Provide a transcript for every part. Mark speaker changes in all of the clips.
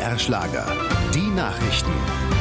Speaker 1: BR Schlager. Die Nachrichten.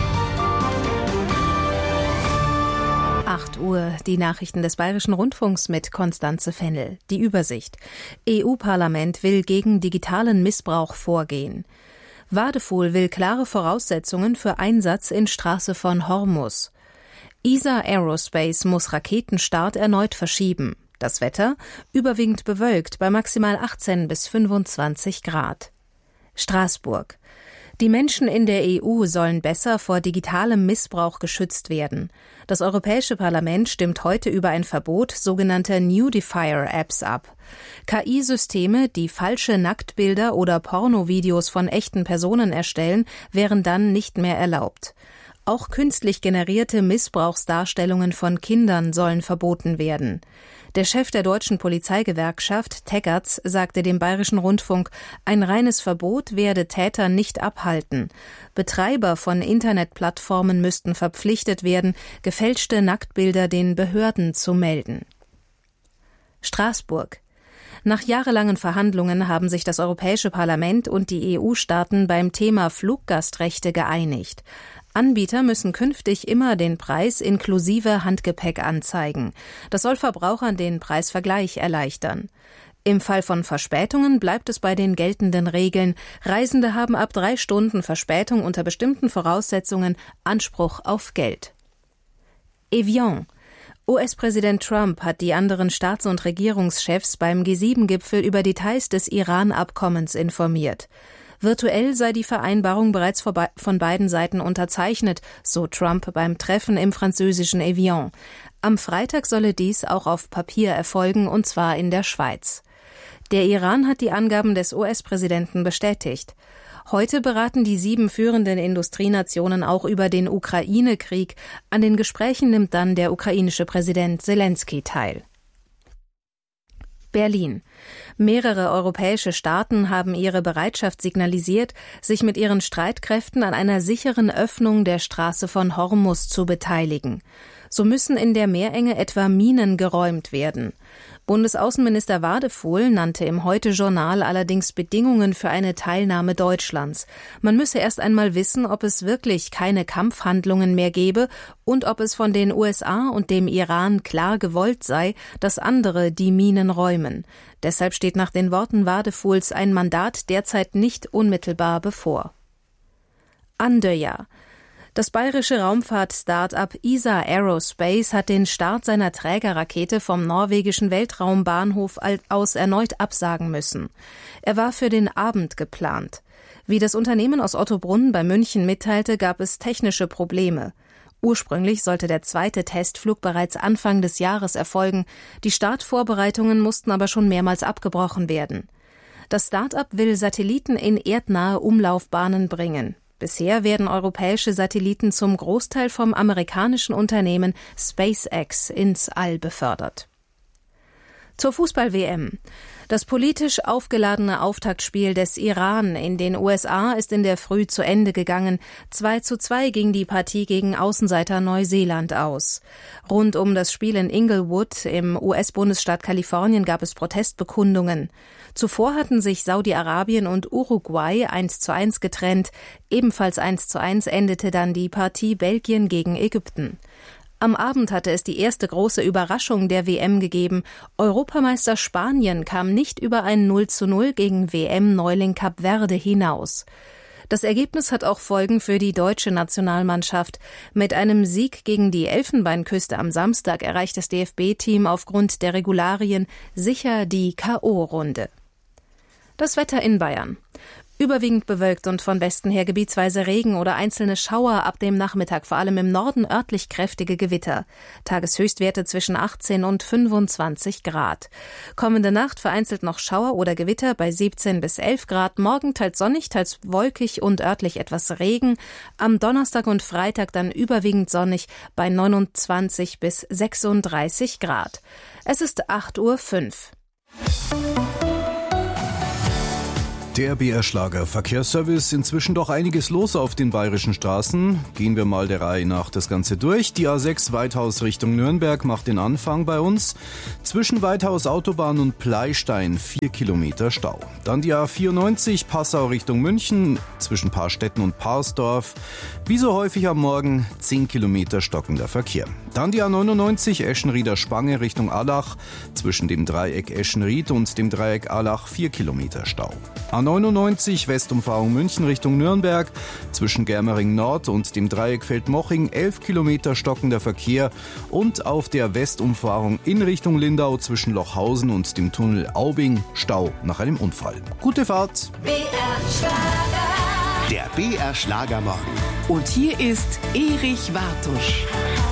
Speaker 2: 8 Uhr, die Nachrichten des Bayerischen Rundfunks mit Konstanze Fennel. Die Übersicht. EU-Parlament will gegen digitalen Missbrauch vorgehen. Wadefuhl will klare Voraussetzungen für Einsatz in Straße von Hormuz. ESA Aerospace muss Raketenstart erneut verschieben. Das Wetter überwiegend bewölkt bei maximal 18 bis 25 Grad. Straßburg. Die Menschen in der EU sollen besser vor digitalem Missbrauch geschützt werden. Das Europäische Parlament stimmt heute über ein Verbot sogenannter Nudifier-Apps ab. KI-Systeme, die falsche Nacktbilder oder Pornovideos von echten Personen erstellen, wären dann nicht mehr erlaubt. Auch künstlich generierte Missbrauchsdarstellungen von Kindern sollen verboten werden. Der Chef der deutschen Polizeigewerkschaft, Teggerts, sagte dem Bayerischen Rundfunk, ein reines Verbot werde Täter nicht abhalten. Betreiber von Internetplattformen müssten verpflichtet werden, gefälschte Nacktbilder den Behörden zu melden. Straßburg. Nach jahrelangen Verhandlungen haben sich das Europäische Parlament und die EU-Staaten beim Thema Fluggastrechte geeinigt. Anbieter müssen künftig immer den Preis inklusive Handgepäck anzeigen. Das soll Verbrauchern den Preisvergleich erleichtern. Im Fall von Verspätungen bleibt es bei den geltenden Regeln. Reisende haben ab 3 Stunden Verspätung unter bestimmten Voraussetzungen Anspruch auf Geld. Evian. US-Präsident Trump hat die anderen Staats- und Regierungschefs beim G7-Gipfel über Details des Iran-Abkommens informiert. Virtuell sei die Vereinbarung bereits von beiden Seiten unterzeichnet, so Trump beim Treffen im französischen Evian. Am Freitag solle dies auch auf Papier erfolgen, und zwar in der Schweiz. Der Iran hat die Angaben des US-Präsidenten bestätigt. Heute beraten die 7 führenden Industrienationen auch über den Ukraine-Krieg. An den Gesprächen nimmt dann der ukrainische Präsident Selenskyj teil. Berlin. Mehrere europäische Staaten haben ihre Bereitschaft signalisiert, sich mit ihren Streitkräften an einer sicheren Öffnung der Straße von Hormuz zu beteiligen. So müssen in der Meerenge etwa Minen geräumt werden. Bundesaußenminister Wadefuhl nannte im Heute-Journal allerdings Bedingungen für eine Teilnahme Deutschlands. Man müsse erst einmal wissen, ob es wirklich keine Kampfhandlungen mehr gebe und ob es von den USA und dem Iran klar gewollt sei, dass andere die Minen räumen. Deshalb steht nach den Worten Wadefuhls ein Mandat derzeit nicht unmittelbar bevor. Andøya. Das bayerische Raumfahrt-Start-up ESA Aerospace hat den Start seiner Trägerrakete vom norwegischen Weltraumbahnhof aus erneut absagen müssen. Er war für den Abend geplant. Wie das Unternehmen aus Ottobrunn bei München mitteilte, gab es technische Probleme. Ursprünglich sollte der zweite Testflug bereits Anfang des Jahres erfolgen. Die Startvorbereitungen mussten aber schon mehrmals abgebrochen werden. Das Start-up will Satelliten in erdnahe Umlaufbahnen bringen. Bisher werden europäische Satelliten zum Großteil vom amerikanischen Unternehmen SpaceX ins All befördert. Zur Fußball-WM. Das politisch aufgeladene Auftaktspiel des Iran in den USA ist in der Früh zu Ende gegangen. 2:2 ging die Partie gegen Außenseiter Neuseeland aus. Rund um das Spiel in Inglewood im US-Bundesstaat Kalifornien gab es Protestbekundungen. Zuvor hatten sich Saudi-Arabien und Uruguay 1:1 getrennt. Ebenfalls 1:1 endete dann die Partie Belgien gegen Ägypten. Am Abend hatte es die erste große Überraschung der WM gegeben. Europameister Spanien kam nicht über ein 0:0 gegen WM-Neuling Kap Verde hinaus. Das Ergebnis hat auch Folgen für die deutsche Nationalmannschaft. Mit einem Sieg gegen die Elfenbeinküste am Samstag erreicht das DFB-Team aufgrund der Regularien sicher die K.O.-Runde. Das Wetter in Bayern. Überwiegend bewölkt und von Westen her gebietsweise Regen oder einzelne Schauer, ab dem Nachmittag vor allem im Norden örtlich kräftige Gewitter. Tageshöchstwerte zwischen 18 und 25 Grad. Kommende Nacht vereinzelt noch Schauer oder Gewitter bei 17 bis 11 Grad. Morgen teils sonnig, teils wolkig und örtlich etwas Regen. Am Donnerstag und Freitag dann überwiegend sonnig bei 29 bis 36 Grad. Es ist 8:05 Uhr.
Speaker 1: Der BR-Schlager Verkehrsservice, inzwischen doch einiges los auf den bayerischen Straßen. Gehen wir mal der Reihe nach das Ganze durch. Die A6 Weithaus Richtung Nürnberg macht den Anfang bei uns. Zwischen Weithaus Autobahn und Pleistein 4 Kilometer Stau. Dann die A94 Passau Richtung München zwischen Paarstetten und Parsdorf. Wie so häufig am Morgen 10 Kilometer stockender Verkehr. Dann die A99 Eschenrieder Spange Richtung Allach. Zwischen dem Dreieck Eschenried und dem Dreieck Allach 4 Kilometer Stau. A99 Westumfahrung München Richtung Nürnberg, zwischen Germering Nord und dem Dreieck Feldmoching 11 Kilometer stockender Verkehr und auf der Westumfahrung in Richtung Lindau zwischen Lochhausen und dem Tunnel Aubing Stau nach einem Unfall. Gute Fahrt!
Speaker 3: Der BR Schlagermorgen.
Speaker 4: Und hier ist Erich Wartusch.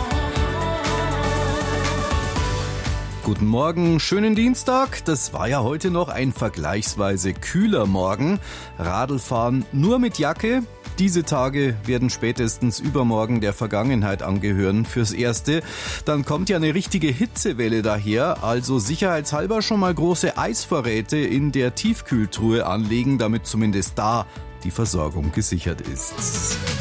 Speaker 1: Guten Morgen, schönen Dienstag. Das war ja heute noch ein vergleichsweise kühler Morgen. Radlfahren nur mit Jacke. Diese Tage werden spätestens übermorgen der Vergangenheit angehören fürs Erste. Dann kommt ja eine richtige Hitzewelle daher, also sicherheitshalber schon mal große Eisvorräte in der Tiefkühltruhe anlegen, damit zumindest da die Versorgung gesichert ist.